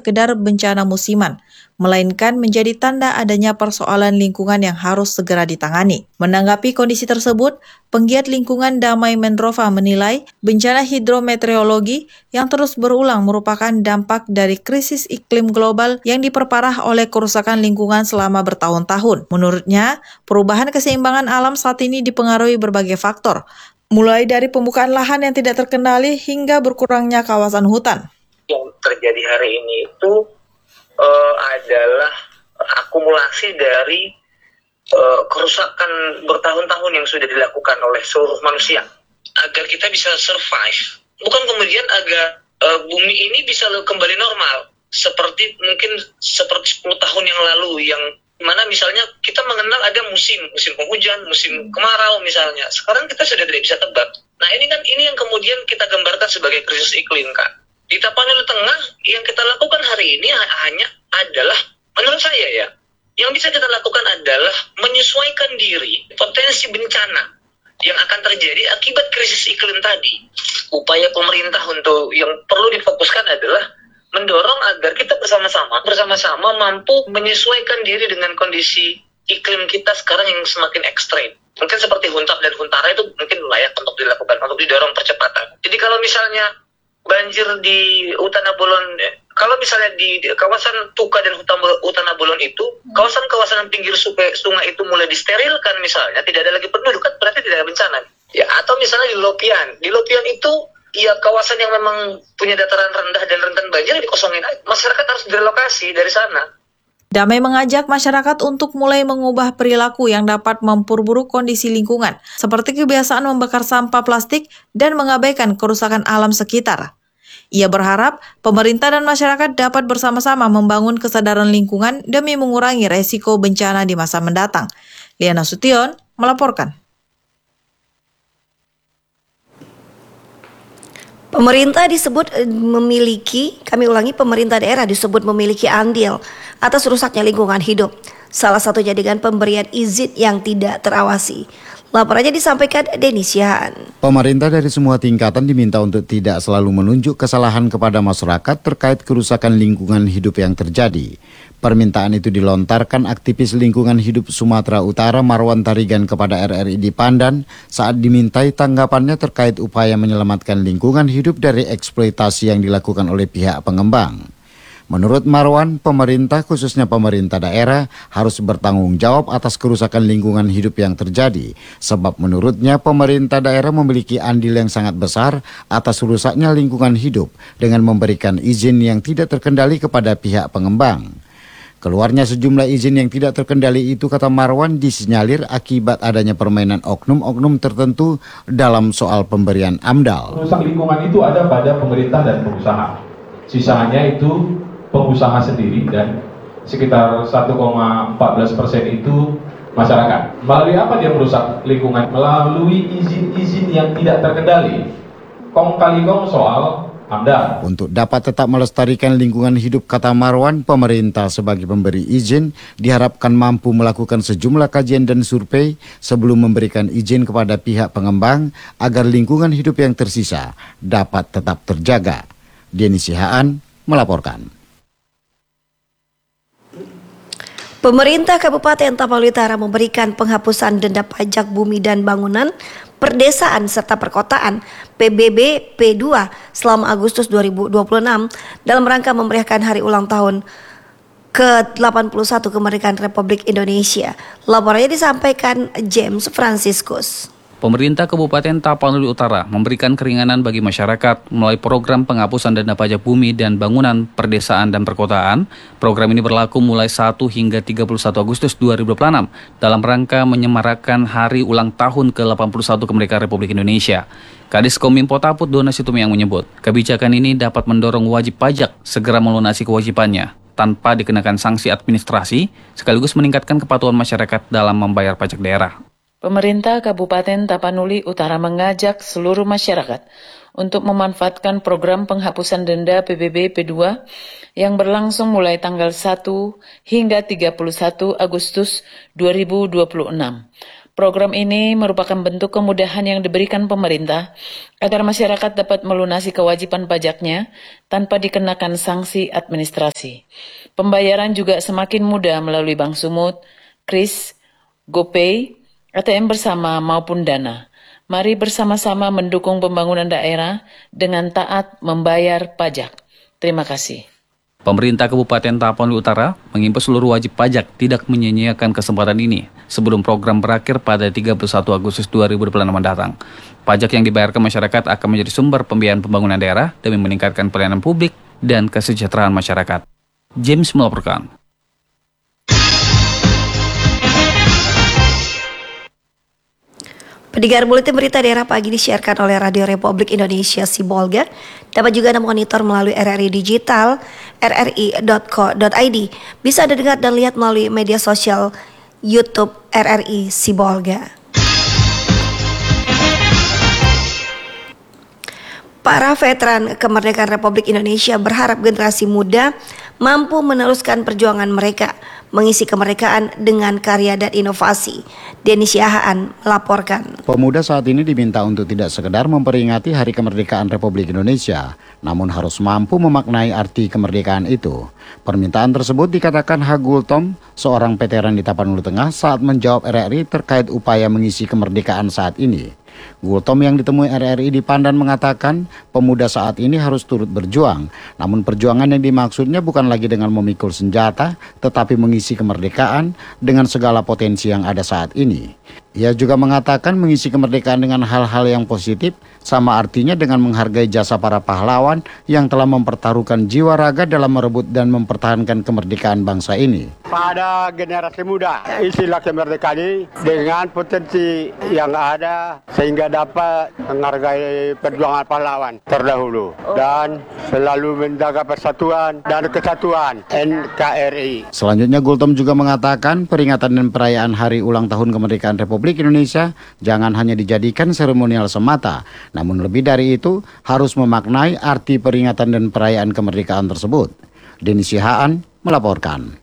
sekedar bencana musiman, melainkan menjadi tanda adanya persoalan lingkungan yang harus segera ditangani. Menanggapi kondisi tersebut, penggiat lingkungan Damai Mendrova menilai bencana hidrometeorologi yang terus berulang merupakan dampak dari krisis iklim global yang diperparah oleh kerusakan lingkungan selama bertahun-tahun. Menurutnya, perubahan keseimbangan alam saat ini dipengaruhi berbagai faktor, mulai dari pembukaan lahan yang tidak terkendali hingga berkurangnya kawasan hutan. Yang terjadi hari ini itu adalah akumulasi dari kerusakan bertahun-tahun yang sudah dilakukan oleh seluruh manusia agar kita bisa survive. Bukan kemudian agar bumi ini bisa kembali normal seperti 10 tahun yang lalu, yang mana misalnya kita mengenal ada musim penghujan, musim kemarau misalnya. Sekarang kita sudah tidak bisa tebak. Nah, ini yang kemudian kita gambarkan sebagai krisis iklim, Kak. Di Tapanuli Tengah yang kita lakukan hari ini hanya adalah, menurut saya ya, yang bisa kita lakukan adalah menyesuaikan diri potensi bencana yang akan terjadi akibat krisis iklim tadi. Upaya pemerintah untuk yang perlu difokuskan adalah mendorong agar kita bersama-sama mampu menyesuaikan diri dengan kondisi iklim kita sekarang yang semakin ekstrem. Mungkin seperti Huntap dan Huntara itu mungkin layak untuk dilakukan, untuk didorong percepatan. Jadi kalau misalnya banjir di Utanabolon, kalau misalnya di kawasan Tuka dan Utanabolon itu, kawasan-kawasan pinggir sungai itu mulai disterilkan misalnya, tidak ada lagi penduduk, kan berarti tidak ada bencana. Ya, atau misalnya di Lopian itu, ya kawasan yang memang punya dataran rendah dan rentan banjir dikosongin aja. Masyarakat harus direlokasi dari sana. Damai mengajak masyarakat untuk mulai mengubah perilaku yang dapat memperburuk kondisi lingkungan, seperti kebiasaan membakar sampah plastik dan mengabaikan kerusakan alam sekitar. Ia berharap pemerintah dan masyarakat dapat bersama-sama membangun kesadaran lingkungan demi mengurangi resiko bencana di masa mendatang. Liana Sution melaporkan. Pemerintah daerah disebut memiliki andil atas rusaknya lingkungan hidup. Salah satunya dengan pemberian izin yang tidak terawasi. Laporannya disampaikan Denny Siahaan. Pemerintah dari semua tingkatan diminta untuk tidak selalu menunjuk kesalahan kepada masyarakat terkait kerusakan lingkungan hidup yang terjadi. Permintaan itu dilontarkan aktivis lingkungan hidup Sumatera Utara Marwan Tarigan kepada RRI di Pandan saat dimintai tanggapannya terkait upaya menyelamatkan lingkungan hidup dari eksploitasi yang dilakukan oleh pihak pengembang. Menurut Marwan, pemerintah khususnya pemerintah daerah harus bertanggung jawab atas kerusakan lingkungan hidup yang terjadi, sebab menurutnya pemerintah daerah memiliki andil yang sangat besar atas rusaknya lingkungan hidup dengan memberikan izin yang tidak terkendali kepada pihak pengembang. Keluarnya sejumlah izin yang tidak terkendali itu, kata Marwan, disinyalir akibat adanya permainan oknum-oknum tertentu dalam soal pemberian AMDAL. Rusak lingkungan itu ada pada pemerintah dan pengusaha. Sisanya itu pengusaha sendiri dan sekitar 1,14% itu masyarakat. Melalui apa dia merusak lingkungan? Melalui izin-izin yang tidak terkendali. Kong kali kong soal AMDAL. Untuk dapat tetap melestarikan lingkungan hidup, kata Marwan, pemerintah sebagai pemberi izin diharapkan mampu melakukan sejumlah kajian dan survei sebelum memberikan izin kepada pihak pengembang agar lingkungan hidup yang tersisa dapat tetap terjaga. Denny Siahaan melaporkan. Pemerintah Kabupaten Tapanuli Utara memberikan penghapusan denda pajak bumi dan bangunan, perdesaan serta perkotaan PBB P2 selama Agustus 2026 dalam rangka memeriahkan hari ulang tahun ke-81 kemerdekaan Republik Indonesia. Laporannya disampaikan James Franciscus. Pemerintah Kabupaten Tapanuli Utara memberikan keringanan bagi masyarakat melalui program penghapusan denda pajak bumi dan bangunan perdesaan dan perkotaan. Program ini berlaku mulai 1 hingga 31 Agustus 2026 dalam rangka menyemarakan hari ulang tahun ke-81 kemerdekaan Republik Indonesia. Kadis Kominfo Taput Dona Situmiang menyebut, kebijakan ini dapat mendorong wajib pajak segera melunasi kewajibannya tanpa dikenakan sanksi administrasi, sekaligus meningkatkan kepatuhan masyarakat dalam membayar pajak daerah. Pemerintah Kabupaten Tapanuli Utara mengajak seluruh masyarakat untuk memanfaatkan program penghapusan denda PBB P2 yang berlangsung mulai tanggal 1 hingga 31 Agustus 2026. Program ini merupakan bentuk kemudahan yang diberikan pemerintah agar masyarakat dapat melunasi kewajiban pajaknya tanpa dikenakan sanksi administrasi. Pembayaran juga semakin mudah melalui Bank Sumut, KRIS, GoPay, ATM bersama maupun Dana. Mari bersama-sama mendukung pembangunan daerah dengan taat membayar pajak. Terima kasih. Pemerintah Kabupaten Tapanuli Utara mengimbau seluruh wajib pajak tidak menyia-nyiakan kesempatan ini sebelum program berakhir pada 31 Agustus 2026 mendatang. Pajak yang dibayarkan masyarakat akan menjadi sumber pembiayaan pembangunan daerah demi meningkatkan pelayanan publik dan kesejahteraan masyarakat. James melaporkan. Pendengar buletin berita daerah pagi disiarkan oleh Radio Republik Indonesia Sibolga. Dapat juga Anda monitor melalui RRI Digital, rri.co.id. Bisa Anda dengar dan lihat melalui media sosial YouTube RRI Sibolga. Para veteran kemerdekaan Republik Indonesia berharap generasi muda mampu meneruskan perjuangan mereka mengisi kemerdekaan dengan karya dan inovasi. Denny Siahaan melaporkan. Pemuda saat ini diminta untuk tidak sekedar memperingati Hari Kemerdekaan Republik Indonesia, namun harus mampu memaknai arti kemerdekaan itu. Permintaan tersebut dikatakan Hagul Tom, seorang veteran di Tapanuli Tengah saat menjawab RRI terkait upaya mengisi kemerdekaan saat ini. Gultom yang ditemui RRI di Pandan mengatakan pemuda saat ini harus turut berjuang, namun perjuangan yang dimaksudnya bukan lagi dengan memikul senjata, tetapi mengisi kemerdekaan dengan segala potensi yang ada saat ini. Ia juga mengatakan mengisi kemerdekaan dengan hal-hal yang positif sama artinya dengan menghargai jasa para pahlawan yang telah mempertaruhkan jiwa raga dalam merebut dan mempertahankan kemerdekaan bangsa ini. Pada generasi muda, isilah kemerdekaan ini dengan potensi yang ada sehingga dapat menghargai perjuangan pahlawan terdahulu dan selalu menjaga persatuan dan kesatuan NKRI. Selanjutnya Gultom juga mengatakan peringatan dan perayaan Hari Ulang Tahun Kemerdekaan Republik Indonesia jangan hanya dijadikan seremonial semata, namun lebih dari itu harus memaknai arti peringatan dan perayaan kemerdekaan tersebut. Denny Siahaan melaporkan.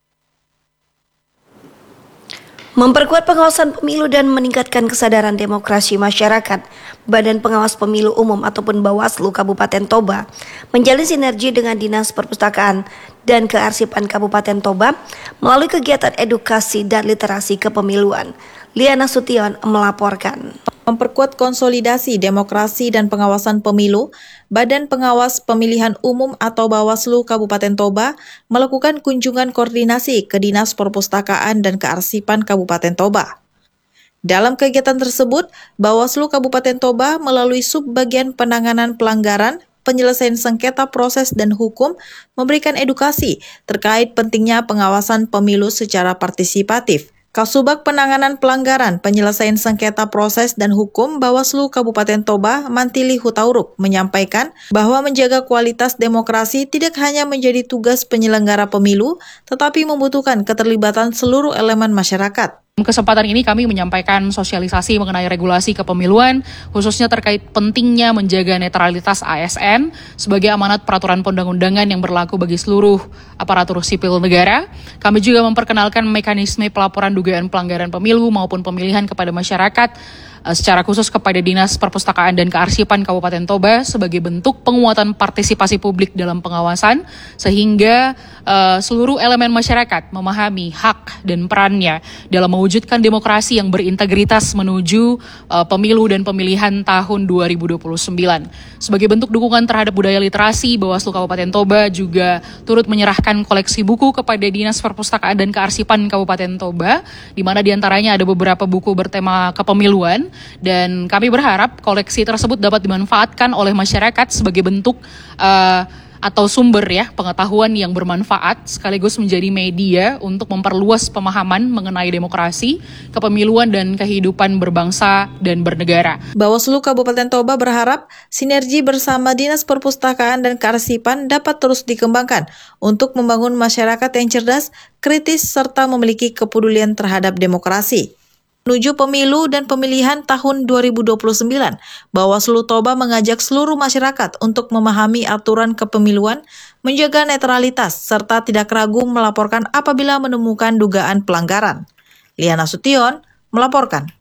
Memperkuat pengawasan pemilu dan meningkatkan kesadaran demokrasi masyarakat, Badan Pengawas Pemilu Umum ataupun Bawaslu Kabupaten Toba menjalin sinergi dengan Dinas Perpustakaan dan Kearsipan Kabupaten Toba melalui kegiatan edukasi dan literasi kepemiluan. Liana Sution melaporkan. Memperkuat konsolidasi demokrasi dan pengawasan pemilu, Badan Pengawas Pemilihan Umum atau Bawaslu Kabupaten Toba melakukan kunjungan koordinasi ke Dinas Perpustakaan dan Kearsipan Kabupaten Toba. Dalam kegiatan tersebut, Bawaslu Kabupaten Toba melalui Subbagian Penanganan Pelanggaran, Penyelesaian Sengketa Proses dan Hukum memberikan edukasi terkait pentingnya pengawasan pemilu secara partisipatif. Kasubag Penanganan Pelanggaran, Penyelesaian Sengketa Proses dan Hukum Bawaslu Kabupaten Toba, Mantili Hutauruk, menyampaikan bahwa menjaga kualitas demokrasi tidak hanya menjadi tugas penyelenggara pemilu, tetapi membutuhkan keterlibatan seluruh elemen masyarakat. Kesempatan ini kami menyampaikan sosialisasi mengenai regulasi kepemiluan, khususnya terkait pentingnya menjaga netralitas ASN sebagai amanat peraturan perundang-undangan yang berlaku bagi seluruh aparatur sipil negara. Kami juga memperkenalkan mekanisme pelaporan dugaan pelanggaran pemilu maupun pemilihan kepada masyarakat, secara khusus kepada Dinas Perpustakaan dan Kearsipan Kabupaten Toba sebagai bentuk penguatan partisipasi publik dalam pengawasan, sehingga seluruh elemen masyarakat memahami hak dan perannya dalam mewujudkan demokrasi yang berintegritas menuju pemilu dan pemilihan tahun 2029. Sebagai bentuk dukungan terhadap budaya literasi, Bawaslu Kabupaten Toba juga turut menyerahkan koleksi buku kepada Dinas Perpustakaan dan Kearsipan Kabupaten Toba, di mana diantaranya ada beberapa buku bertema kepemiluan, dan kami berharap koleksi tersebut dapat dimanfaatkan oleh masyarakat sebagai bentuk atau sumber pengetahuan yang bermanfaat sekaligus menjadi media untuk memperluas pemahaman mengenai demokrasi, kepemiluan dan kehidupan berbangsa dan bernegara. Bawaslu Kabupaten Toba berharap sinergi bersama Dinas Perpustakaan dan Kearsipan dapat terus dikembangkan untuk membangun masyarakat yang cerdas, kritis serta memiliki kepedulian terhadap demokrasi. Menuju pemilu dan pemilihan tahun 2029, Bawaslu Toba mengajak seluruh masyarakat untuk memahami aturan kepemiluan, menjaga netralitas, serta tidak ragu melaporkan apabila menemukan dugaan pelanggaran. Liana Sution melaporkan.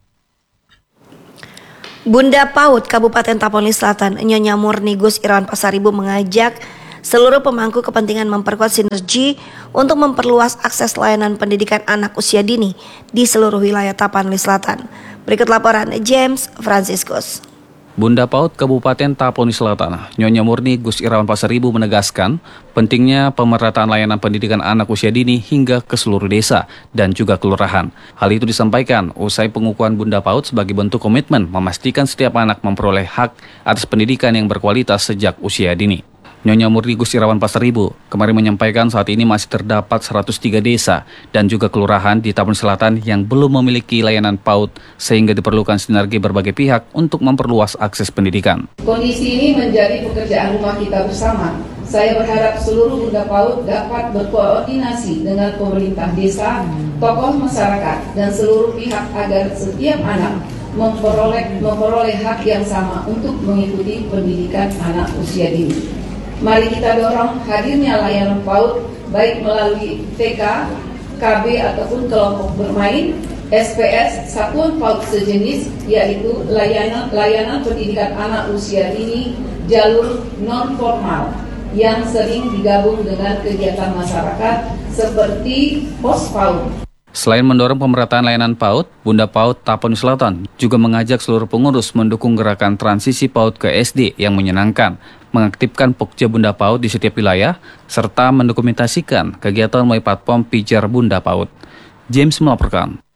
Bunda PAUD Kabupaten Tapanuli Selatan, Nyonya Murni Gus Irawan Pasaribu mengajak seluruh pemangku kepentingan memperkuat sinergi untuk memperluas akses layanan pendidikan anak usia dini di seluruh wilayah Tapanuli Selatan. Berikut laporan James Franciscus. Bunda PAUD Kabupaten Tapanuli Selatan, Nyonya Murni Gus Irawan Pasaribu menegaskan pentingnya pemerataan layanan pendidikan anak usia dini hingga ke seluruh desa dan juga kelurahan. Hal itu disampaikan usai pengukuhan Bunda PAUD sebagai bentuk komitmen memastikan setiap anak memperoleh hak atas pendidikan yang berkualitas sejak usia dini. Nyonya Murni Gus Irawan Pasaribu kemarin menyampaikan saat ini masih terdapat 103 desa dan juga kelurahan di Tapanuli Selatan yang belum memiliki layanan PAUD sehingga diperlukan sinergi berbagai pihak untuk memperluas akses pendidikan. Kondisi ini menjadi pekerjaan rumah kita bersama. Saya berharap seluruh Bunda PAUD dapat berkoordinasi dengan pemerintah desa, tokoh masyarakat, dan seluruh pihak agar setiap anak memperoleh hak yang sama untuk mengikuti pendidikan anak usia dini. Mari kita dorong hadirnya layanan PAUD baik melalui TK, KB ataupun kelompok bermain, SPS, satuan PAUD sejenis, yaitu layanan pendidikan anak usia dini jalur non formal yang sering digabung dengan kegiatan masyarakat seperti pos PAUD. Selain mendorong pemerataan layanan PAUD, Bunda PAUD Tapanuli Selatan juga mengajak seluruh pengurus mendukung gerakan transisi PAUD ke SD yang menyenangkan, mengaktifkan Pokja Bunda PAUD di setiap wilayah, serta mendokumentasikan kegiatan melalui platform Pijar Bunda PAUD. James melaporkan.